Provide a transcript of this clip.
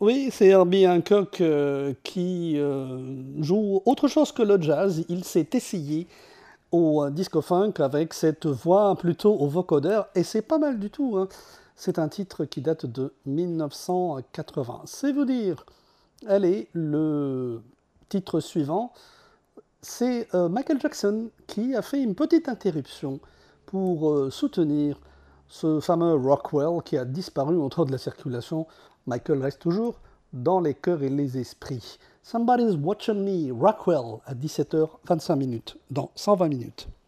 Oui, c'est Herbie Hancock qui joue autre chose que le jazz. Il s'est essayé au disco funk avec cette voix plutôt au vocodeur et c'est pas mal du tout, hein. C'est un titre qui date de 1980. C'est vous dire. Allez, le titre suivant, c'est Michael Jackson qui a fait une petite interruption pour soutenir ce fameux Rockwell qui a disparu autour de la circulation. Michael reste toujours dans les cœurs et les esprits. Somebody's Watching Me, Rockwell, à 17h25 minutes, dans 120 minutes.